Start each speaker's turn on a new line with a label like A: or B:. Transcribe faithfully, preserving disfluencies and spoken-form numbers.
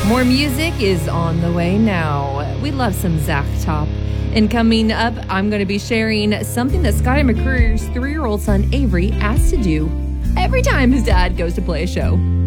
A: More music is on the way now. We love some Zach Top. And coming up, I'm going to be sharing something that Scotty McCreery's three-year-old son Avery asks to do every time his dad goes to play a show.